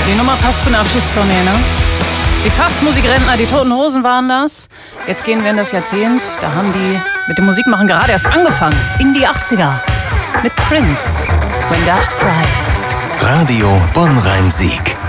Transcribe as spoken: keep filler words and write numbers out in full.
Die Nummer passt zu einer Abschiedstournee, ne? Die Fachmusik-Rentner, die Toten Hosen waren das. Jetzt gehen wir in das Jahrzehnt. Da haben die mit dem Musikmachen gerade erst angefangen. In die achtziger. Mit Prince. When Doves Cry. Radio Bonn-Rhein-Sieg.